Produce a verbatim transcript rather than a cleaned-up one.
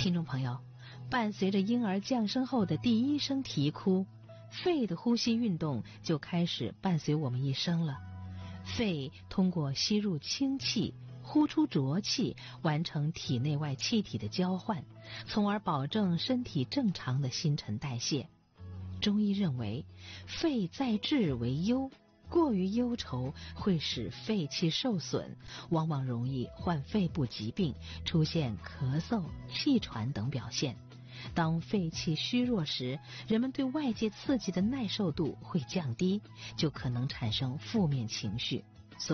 听众朋友，伴随着婴儿降生后的第一声啼哭，肺的呼吸运动就开始伴随我们一生了。肺通过吸入氢气，呼出浊气，完成体内外气体的交换，从而保证身体正常的新陈代谢。中医认为，肺在治为忧，过于忧愁会使肺气受损，往往容易患肺部疾病，出现咳嗽、气喘等表现。当肺气虚弱时，人们对外界刺激的耐受度会降低，就可能产生负面情绪。